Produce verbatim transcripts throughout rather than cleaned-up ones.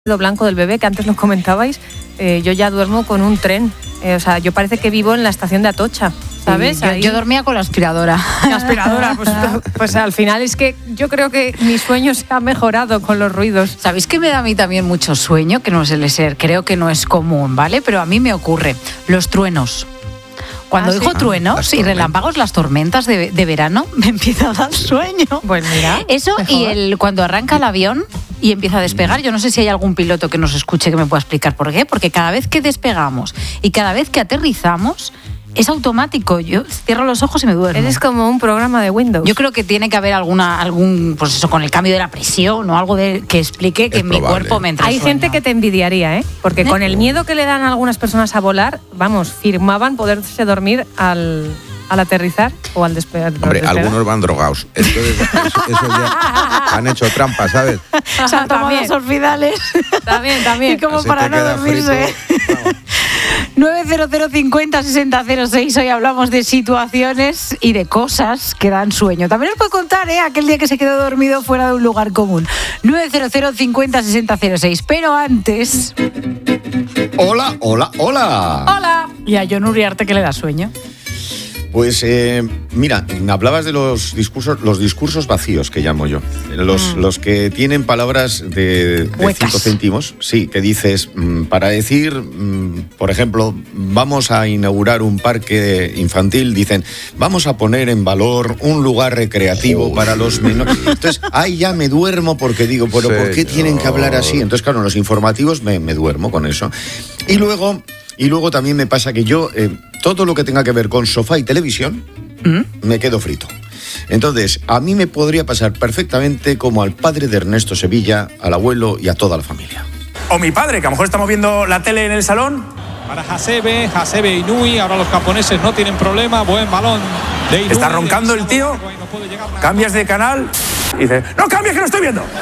blanco del bebé, que antes lo comentabais, eh, yo ya duermo con un tren. Eh, o sea, yo parece que vivo en la estación de Atocha, ¿sabes? Sí, yo, yo dormía con la aspiradora. La aspiradora, pues, pues al final es que yo creo que mi sueño se ha mejorado con los ruidos. ¿Sabéis que me da a mí también mucho sueño? Que no suele ser, creo que no es común, ¿vale? Pero a mí me ocurre. Los truenos. Cuando ¿Ah, digo sí? truenos Ah, y relámpagos, las tormentas de, de verano, me empieza a dar sueño. Pues mira, Eso mejor. y el cuando arranca el avión y empieza a despegar, yo no sé si hay algún piloto que nos escuche que me pueda explicar por qué, porque cada vez que despegamos y cada vez que aterrizamos, es automático. Yo cierro los ojos y me duermo. Eres como un programa de Windows. Yo creo que tiene que haber alguna, algún, pues eso, con el cambio de la presión o algo de, que explique que Es mi probable. cuerpo me entra Hay sueño. gente que te envidiaría, ¿eh? Porque con el miedo que le dan a algunas personas a volar, vamos, firmaban poderse dormir al, al aterrizar o al despegar. Hombre, despegar. algunos van drogados. Entonces, eso, eso ya han hecho trampa, ¿sabes? Se han tomado También. los orfidales. También, también. Y como Así para te no queda dormirse. frito. Vamos. nueve cero cero cincuenta sesenta cero seis. Hoy hablamos de situaciones y de cosas que dan sueño. También os puedo contar, ¿eh? Aquel día que se quedó dormido fuera de un lugar común. nueve cero cero cincuenta sesenta cero seis. Pero antes... Hola, hola, hola. ¡Hola! Y a Jon Uriarte, que le da sueño. Pues eh, mira, hablabas de los discursos, los discursos vacíos que llamo yo, los, Mm. los que tienen palabras de, de Huecas. cinco céntimos, sí, que dices mm, para decir, mm, por ejemplo, vamos a inaugurar un parque infantil, dicen vamos a poner en valor un lugar recreativo Uy. para los menores. Entonces, ahí ya me duermo porque digo, pero ¿por qué Señor. tienen que hablar así? Entonces, claro, en los informativos me, me duermo con eso. Y luego, y luego también me pasa que yo eh, todo lo que tenga que ver con sofá y televisión, ¿Mm? me quedo frito. Entonces, a mí me podría pasar perfectamente como al padre de Ernesto Sevilla, al abuelo y a toda la familia. O mi padre, que a lo mejor estamos viendo la tele en el salón. Para Hasebe, Hasebe Inui, ahora los japoneses no tienen problema, buen balón de Inui. Está roncando el tío, No puede llegar una- cambias de canal y dices, no cambies que no estoy viendo.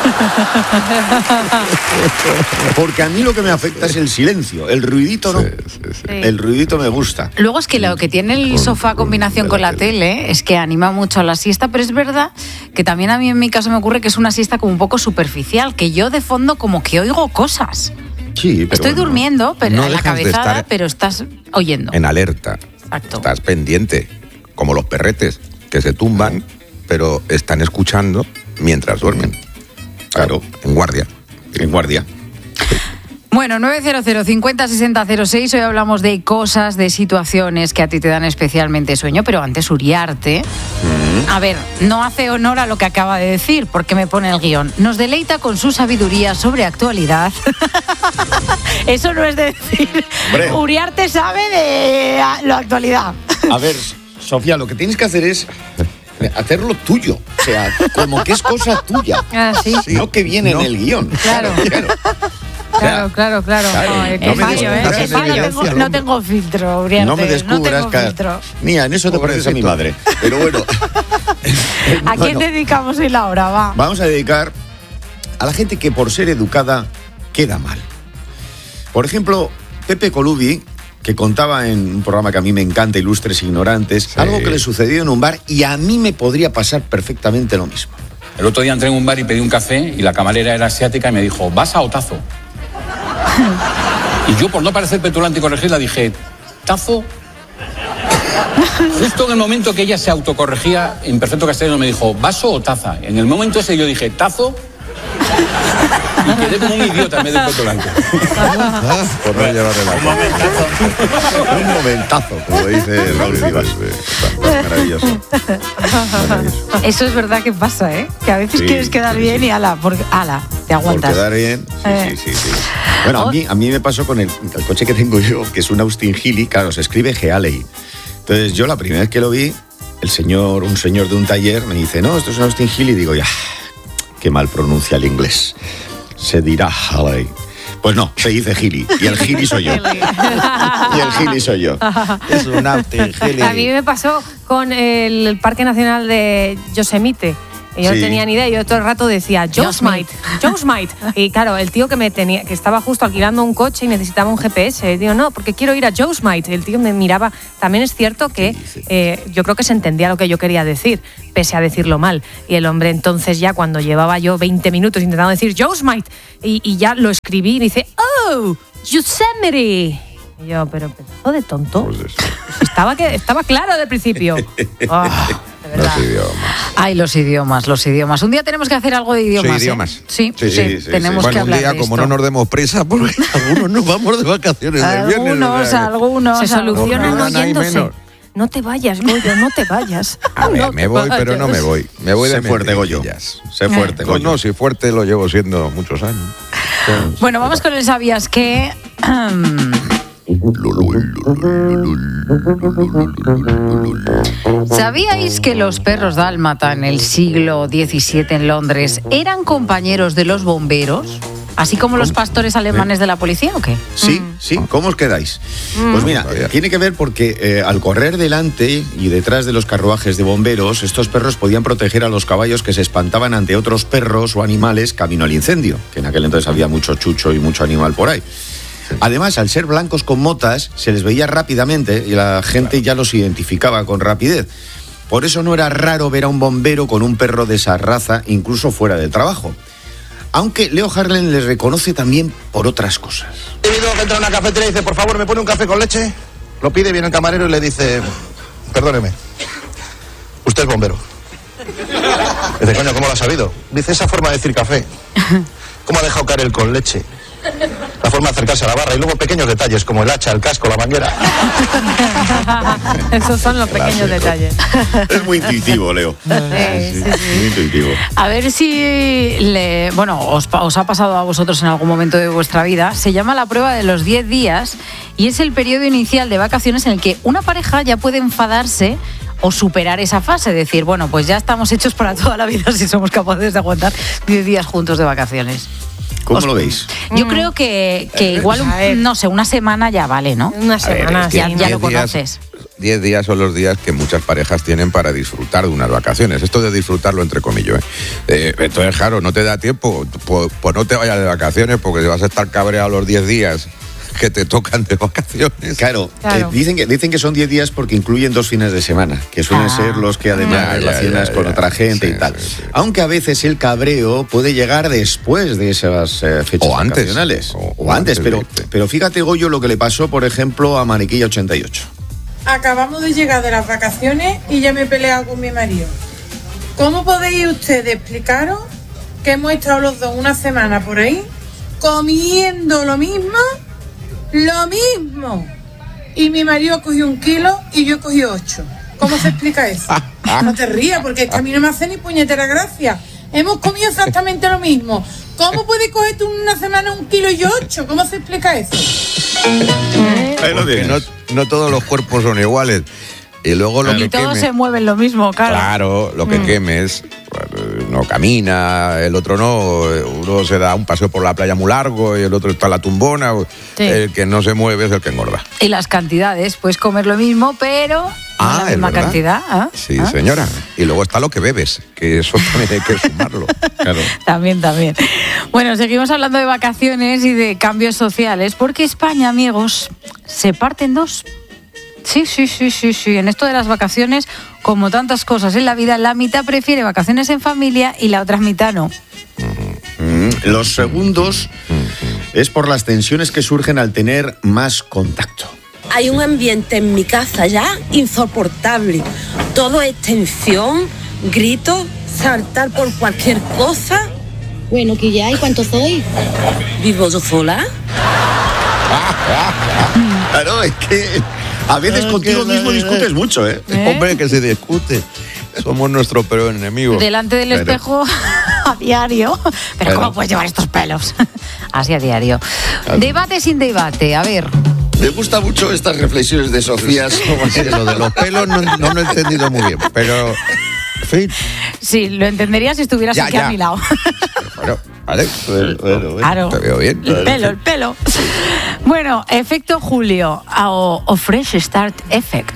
Porque a mí lo que me afecta es el silencio, el ruidito no. Sí, sí, sí. Sí. El ruidito me gusta. Luego es que lo que tiene el sofá a combinación con la tele es que anima mucho a la siesta, pero es verdad que también a mí en mi caso me ocurre que es una siesta como un poco superficial, que yo de fondo como que oigo cosas. Sí, pero Estoy bueno, durmiendo, pero no en la dejas de cabezada, estar pero estás oyendo. En alerta. Exacto. Estás pendiente, como los perretes, que se tumban, pero están escuchando mientras duermen. Claro. En guardia. En guardia. Bueno, nueve cero cero cincuenta sesenta cero seis. Hoy hablamos de cosas, de situaciones que a ti te dan especialmente sueño, pero antes Uriarte, a ver, no hace honor a lo que acaba de decir, porque me pone el guión. Nos deleita con su sabiduría sobre actualidad. Eso no es decir, Hombre. Uriarte sabe de la actualidad. A ver, Sofía, lo que tienes que hacer es hacerlo tuyo. O sea, como que es cosa tuya. Ah, sí. No que viene No. en el guión. Claro. claro. Claro, claro, claro. Claro. Joder, No qué me fallo, ¿eh? descubras Qué en fallo. evidencia, tengo, no hombre. tengo filtro, Uriarte. No me descubras, tengo cara. filtro. Mía, en eso te pareces a mi madre. Pero bueno. ¿A quién Bueno, dedicamos hoy la hora? Va. vamos a dedicar a la gente que por ser educada queda mal. Por ejemplo, Pepe Colubi, que contaba en un programa que a mí me encanta, Ilustres Ignorantes, Sí. algo que le sucedió en un bar y a mí me podría pasar perfectamente lo mismo. El otro día entré en un bar y pedí un café y la camarera era asiática y me dijo, ¿vas a o tazo? Y yo, por no parecer petulante y corregirla, dije, ¿tazo? Justo en el momento que ella se autocorregía, en perfecto castellano, me dijo, ¿vaso o taza? En el momento ese yo dije, ¿tazo? Y quedé como un idiota en vez de petulante. Ah, por no llevarle la Un momentazo, como dice Raúl Vivas. Maravilloso. Maravilloso. Eso es verdad que pasa, ¿eh? Que a veces Sí, quieres quedar sí, bien sí. y ala, porque, ala, te Por aguantas. quedar bien. Sí, Eh. sí, sí, sí. Bueno, a mí, a mí me pasó con el, el coche que tengo yo, que es un Austin Healey, claro, se escribe Healey. Entonces yo la primera vez que lo vi, el señor, un señor de un taller me dice, no, esto es un Austin Healey, y digo, ya, qué mal pronuncia el inglés. Se dirá Healey. Pues no, se dice Healey, y el Healey soy yo. Y el Healey soy yo. Es un Austin Healey. A mí me pasó con el Parque Nacional de Yosemite, Y yo Sí. no tenía ni idea, yo todo el rato decía, Joe Smith, Joe Smith. Y claro, el tío que me tenía, que estaba justo alquilando un coche y necesitaba un G P S, digo, no, porque quiero ir a Joe Smith. El tío me miraba. También es cierto que eh, yo creo que se entendía lo que yo quería decir, pese a decirlo mal. Y el hombre entonces ya cuando llevaba yo veinte minutos intentando decir Joe Smith, y, y ya lo escribí y dice, oh, Yosemite. Y yo, pero pedazo de tonto. Pues estaba, que, estaba claro del principio. Oh, de verdad. Los idiomas. Ay, los idiomas, los idiomas. Un día tenemos que hacer algo de idiomas. Sí, idiomas. ¿eh? Sí, sí, Sí, sí, sí, tenemos sí. que Bueno, hablar un día, de como esto. no nos demos prisa, porque algunos nos vamos de vacaciones del viernes. Algunos, o sea que- algunos. Se solucionan algunos. oyéndose. Menos. No te vayas, Goyo, no te vayas. A ver, No me te voy, pero no me vayas. voy. Me voy Sé de fuerte, Goyo. mentiricillas. Sé fuerte, No, Goyo. no, si fuerte lo llevo siendo muchos años. Bueno, vamos con el ¿sabías qué? ¿Sabíais que los perros dálmata en el siglo diecisiete en Londres eran compañeros de los bomberos? ¿Así como los pastores alemanes de la policía o qué? Sí, sí, ¿cómo os quedáis? Pues mira, tiene que ver porque eh, al correr delante y detrás de los carruajes de bomberos, estos perros podían proteger a los caballos que se espantaban ante otros perros o animales camino al incendio, que en aquel entonces había mucho chucho y mucho animal por ahí. Además, al ser blancos con motas, se les veía rápidamente y la gente ya los identificaba con rapidez. Por eso no era raro ver a un bombero con un perro de esa raza, incluso fuera del trabajo. Aunque Leo Harlem les reconoce también por otras cosas. He individuo que entra a una cafetería y dice, por favor, ¿me pone un café con leche? Lo pide, viene el camarero y le dice, perdóneme, usted es bombero. Dice, coño, ¿cómo lo ha sabido? Dice, esa forma de decir café. ¿Cómo ha dejado caer el con leche? La forma de acercarse a la barra y luego pequeños detalles como el hacha, el casco, la manguera. Esos son los pequeños detalles. Es muy intuitivo, Leo. Sí, sí, sí. Muy intuitivo. A ver si le, bueno, os, pa- os ha pasado a vosotros en algún momento de vuestra vida. Se llama la prueba de los diez días y es el periodo inicial de vacaciones en el que una pareja ya puede enfadarse o superar esa fase, decir, bueno, pues ya estamos hechos para toda la vida si somos capaces de aguantar diez días juntos de vacaciones. ¿Cómo Os- lo veis? Yo creo que, que igual, A ver. un- no sé, una semana ya vale, ¿no? Una A ver, semana, es que ya- sí, ya ¿no? lo diez días- conoces. Diez días son los días que muchas parejas tienen para disfrutar de unas vacaciones. Esto de disfrutarlo entre comillas. ¿eh? Eh, entonces, claro, no te da tiempo. Pues, pues no te vayas de vacaciones porque vas a estar cabreado los diez días que te tocan de vacaciones. Claro, Claro. eh, dicen, que, dicen que son diez días porque incluyen dos fines de semana, que suelen Ah. ser los que además Ya, ya, relacionas ya, con ya. otra gente Sí, y tal. sí, sí. Aunque a veces el cabreo puede llegar después de esas eh, fechas O antes. vacacionales. O- O, o antes, antes de pero, irte. pero fíjate, Goyo, lo que le pasó, por ejemplo, a Maniquilla ochenta y ocho. Acabamos de llegar de las vacaciones y ya me he peleado con mi marido. ¿Cómo podéis ustedes explicaros que hemos estado los dos una semana por ahí comiendo lo mismo? Lo mismo. Y mi marido cogió un kilo y yo cogí ocho. ¿Cómo se explica eso? No te rías porque es que a mí no me hace ni puñetera gracia. Hemos comido exactamente lo mismo. ¿Cómo puedes coger tú una semana un kilo y yo ocho? ¿Cómo se explica eso? Ahí lo Porque no, tienes. no todos los cuerpos son iguales. Y luego lo Y que todos queme- se mueven lo mismo, claro. Claro, lo que Mm. quemes, bueno, uno camina, el otro no, uno se da un paseo por la playa muy largo y el otro está en la tumbona. Sí. El que no se mueve es el que engorda. Y las cantidades, puedes comer lo mismo, pero no la es misma verdad. cantidad. ¿ah? Sí, ¿Ah? señora. Y luego está lo que bebes, que eso también hay que sumarlo. Claro. También, también. Bueno, seguimos hablando de vacaciones y de cambios sociales, porque España, amigos, se parte en dos. Sí, sí, sí, sí, sí. En esto de las vacaciones, como tantas cosas en la vida, la mitad prefiere vacaciones en familia y la otra mitad no. Mm, Los segundos es por las tensiones que surgen al tener más contacto. Hay un ambiente en mi casa ya insoportable. Todo es tensión, gritos, saltar por cualquier cosa. Bueno, que ya, ¿y cuántos soy? ¿Vivo yo sola? Claro, es que a veces contigo mismo discutes mucho, ¿eh? Hombre, que se discute. Somos nuestro peor enemigo. Delante del Claro. espejo a diario. Pero Claro. ¿cómo puedes llevar estos pelos? Así a diario. Debate sin debate, a ver. Me gustan mucho estas reflexiones de Sofía. Sí, lo de los pelos no, no lo he entendido muy bien, pero... En fin, Sí, lo entendería si estuvieras Ya, aquí a ya. mi lado. bueno, vale. Bueno, bueno, bueno. Claro. Te veo bien. El pelo, el pelo. Bueno, efecto Julio o, o Fresh Start Effect.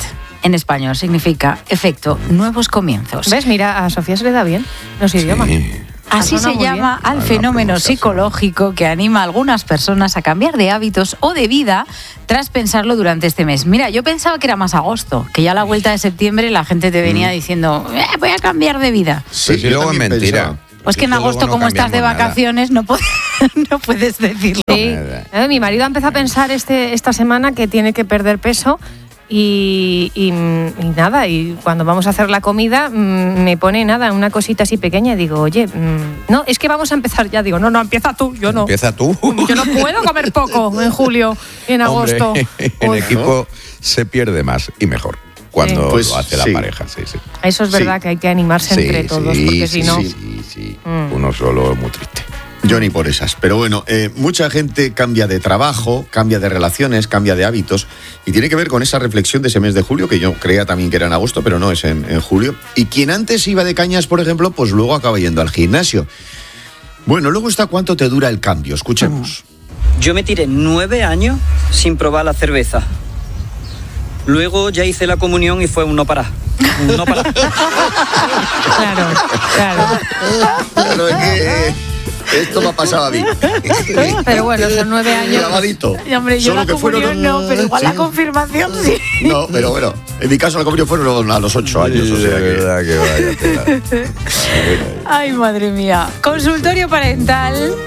en español significa efecto nuevos comienzos. ¿Ves? Mira, a Sofía se le da bien los sí. idiomas. Así se llama al fenómeno psicológico que anima a algunas personas a cambiar de hábitos o de vida tras pensarlo durante este mes. Mira, yo pensaba que era más agosto, que ya a la vuelta de septiembre la gente te venía mm. diciendo, eh, voy a cambiar de vida. Sí, sí, luego es mentira. Pensaba. Pues que en agosto, no como estás de vacaciones, no puedes, no puedes decirlo. Sí. Eh, mi marido ha empezado a pensar este, esta semana que tiene que perder peso. Y, y, y nada, y cuando vamos a hacer la comida me pone nada, una cosita así pequeña y digo, oye, no, es que vamos a empezar ya. Digo, no, no, empieza tú, yo no. Empieza tú. Yo no puedo comer poco en julio y en agosto. Hombre, en Uy. equipo se pierde más y mejor cuando sí. pues, lo hace sí. la pareja. Sí, sí. Eso es verdad sí. que hay que animarse sí, entre todos, sí, porque sí, si no... Sí, sí, sí. Mm. Uno solo es muy triste. Yo ni por esas. Pero bueno, eh, mucha gente cambia de trabajo, cambia de relaciones, cambia de hábitos. Y tiene que ver con esa reflexión de ese mes de julio, que yo creía también que era en agosto, pero no, es en, en julio. Y quien antes iba de cañas, por ejemplo, pues luego acaba yendo al gimnasio. Bueno, luego está cuánto te dura el cambio. Escuchemos. Yo me tiré nueve años sin probar la cerveza. Luego ya hice la comunión y fue un no parar. Un no parar. Claro, claro. Claro, es que... Esto me ha pasado a mí. Pero bueno, son nueve años. Grabadito. Y hombre, yo Solo la comunión fueron... no, pero igual sí. la confirmación sí. No, pero bueno, en mi caso la comunión fueron a los ocho años. O sea, de verdad que, que vaya tela. Ay, madre mía. Consultorio parental.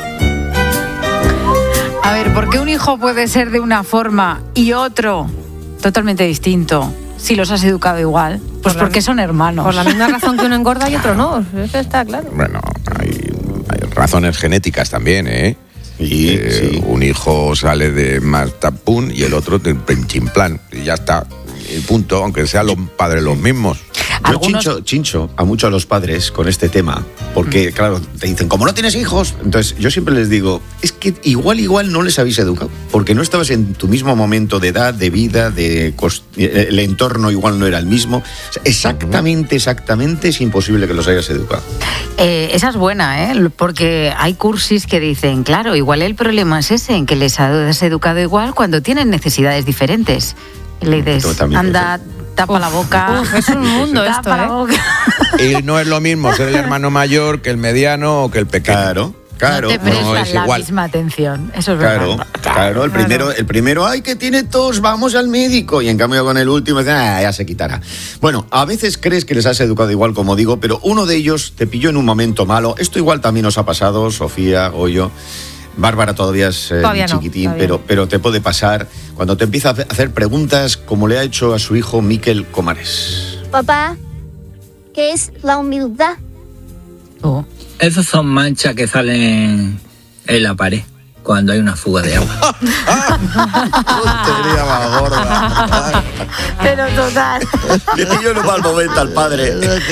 A ver, ¿por qué un hijo puede ser de una forma y otro totalmente distinto si los has educado igual? Pues por porque la, son hermanos. Por la misma razón que uno engorda y otro no. Eso está claro. Bueno, hay... Hay razones genéticas también, ¿eh? Sí, eh sí. Un hijo sale de más tapún y el otro de pinchimplan. Y ya está. Y punto, aunque sean los padres los mismos. Yo Algunos... chincho, chincho a muchos a los padres con este tema, porque, mm. claro, te dicen, como no tienes hijos, entonces yo siempre les digo, es que igual, igual no les habéis educado, porque no estabas en tu mismo momento de edad, de vida, de cost... el entorno igual no era el mismo. O sea, exactamente, exactamente es imposible que los hayas educado. Eh, esa es buena, ¿eh? Porque hay cursis que dicen, claro, igual el problema es ese, en que les has educado igual cuando tienen necesidades diferentes. Y le dices, anda... tapa uf, la boca. Uf, es un mundo esto, ¿eh? Y no es lo mismo ser el hermano mayor que el mediano o que el pequeño. Claro, claro. No te prestan no es la igual. misma atención. Eso es claro, verdad. Claro, el primero, el primero, ay, que tiene tos, vamos al médico. Y en cambio con el último, ah, ya se quitará. Bueno, a veces crees que les has educado igual, como digo, pero uno de ellos te pilló en un momento malo. Esto igual también os ha pasado, Sofía, Goyo. Bárbara todavía es eh, todavía chiquitín, no, pero, pero te puede pasar cuando te empieza a hacer preguntas como le ha hecho a su hijo Miquel Comares. Papá, ¿qué es la humildad? Oh. Esas son manchas que salen en la pared cuando hay una fuga de agua. Tontería más gorda. Pero total. Le pillo en un mal momento al padre.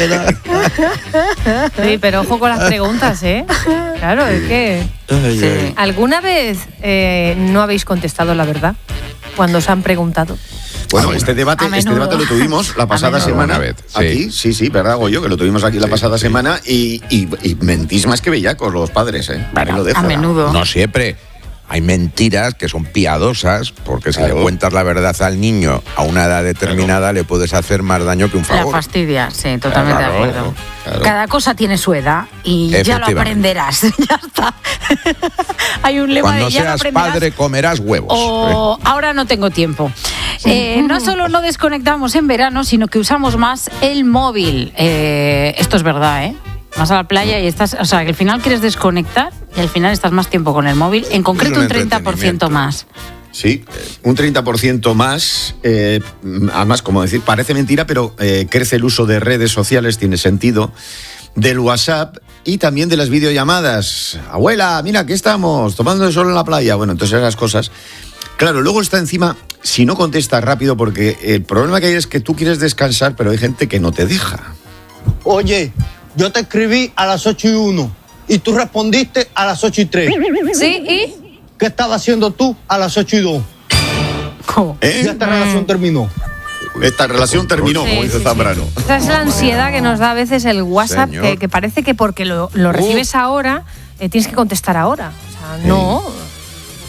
Sí, pero ojo con las preguntas, ¿eh? Claro, es que... Sí. ¿Alguna vez eh, no habéis contestado la verdad cuando os han preguntado? Bueno, este debate, este debate lo tuvimos la pasada semana vez, sí. aquí, sí, sí, ¿verdad, Goyo? Que lo tuvimos aquí la sí, pasada sí. semana y, y, y mentís más que bellacos los padres, ¿eh? Vale, lo dejo. A menudo. No siempre. Hay mentiras que son piadosas, porque si claro. le cuentas la verdad al niño a una edad determinada, claro. le puedes hacer más daño que un favor. La fastidia, sí, totalmente claro, de acuerdo. Claro. Cada cosa tiene su edad y ya lo aprenderás. Ya está. Hay un lema Cuando de ya seas lo aprenderás. Padre, comerás huevos. O ahora no tengo tiempo. Eh, no solo no desconectamos en verano, sino que usamos más el móvil. Eh, esto es verdad, ¿eh? Vas a la playa y estás, o sea, que al final quieres desconectar y al final estás más tiempo con el móvil, en concreto un, un treinta por ciento más. Sí, un treinta por ciento más, eh, además, como decir, parece mentira, pero eh, crece el uso de redes sociales, tiene sentido, del WhatsApp y también de las videollamadas. Abuela, mira, aquí estamos, tomando el sol en la playa. Bueno, entonces esas cosas. Claro, luego está encima, si no contestas rápido, porque el problema que hay es que tú quieres descansar, pero hay gente que no te deja. Oye, yo te escribí a las ocho y uno y tú respondiste a las ocho y tres. ¿Sí? ¿Y? ¿Qué estabas haciendo tú a las ocho y dos? ¿Cómo? ¿Eh? Ya esta relación terminó. Esta relación terminó, sí, como dice sí, Zambrano. Sí. Esa es la ansiedad que nos da a veces el WhatsApp, que, que parece que porque lo, lo recibes ahora, eh, tienes que contestar ahora. O sea, no...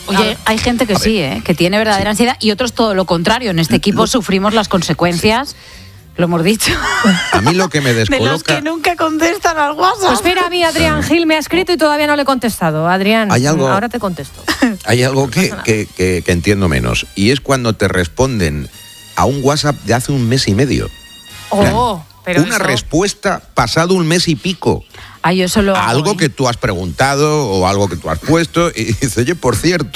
Oye, hay gente que sí, ¿eh? Que tiene verdadera sí. ansiedad y otros todo lo contrario. En este equipo no. sufrimos las consecuencias. Lo hemos dicho. A mí lo que me descoloca... De los que nunca contestan al WhatsApp. Pues espera, a mí Adrián Gil me ha escrito y todavía no le he contestado. Adrián, ¿Hay algo, ahora te contesto. Hay algo que, que, que, que entiendo menos, y es cuando te responden a un WhatsApp de hace un mes y medio. Oh, pero Una eso... respuesta pasado un mes y pico. Ah, yo solo algo hago, que tú has preguntado o algo que tú has puesto y dices, oye, por cierto...